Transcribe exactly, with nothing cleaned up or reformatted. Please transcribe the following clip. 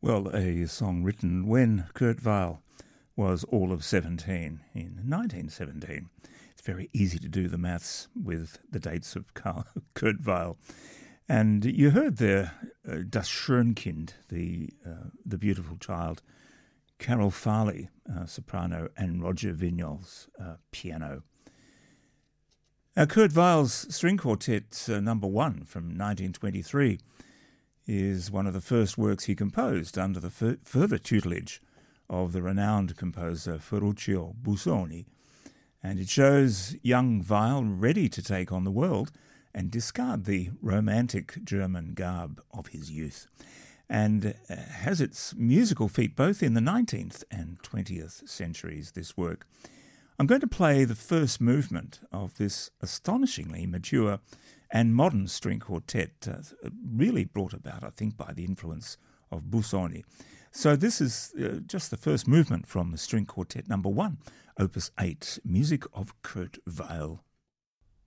Well, a song written when Kurt Weill was all of seventeen in nineteen seventeen. It's very easy to do the maths with the dates of Karl, Kurt Weill. And you heard there uh, Das Schönkind, the uh, the beautiful child, Carol Farley, uh, soprano, and Roger Vignoles, uh, piano. Uh, Kurt Weill's string quartet uh, number one from nineteen twenty-three is one of the first works he composed under the f- further tutelage of the renowned composer Ferruccio Busoni, and it shows young Weill ready to take on the world and discard the romantic German garb of his youth, and uh, has its musical feet both in the nineteenth and twentieth centuries, this work. I'm going to play the first movement of this astonishingly mature and modern string quartet, uh, really brought about, I think, by the influence of Busoni. So this is uh, just the first movement from the string quartet number one, opus eight, music of Kurt Weill.